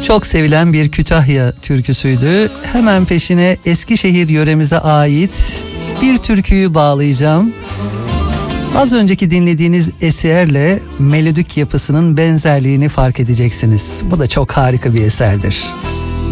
Çok sevilen bir Kütahya türküsüydü. Hemen peşine Eskişehir yöremize ait bir türküyü bağlayacağım. Az önceki dinlediğiniz eserle melodik yapısının benzerliğini fark edeceksiniz. Bu da çok harika bir eserdir.